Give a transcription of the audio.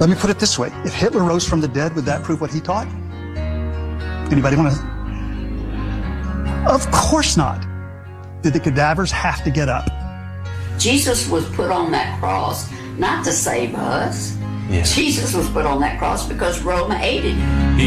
Let me put it this way. If Hitler rose from the dead, would that prove what he taught? Anybody want to? Of course not. Did the cadavers have to get up? Jesus was put on that cross not to save us. Yes. Jesus was put on that cross because Rome hated him.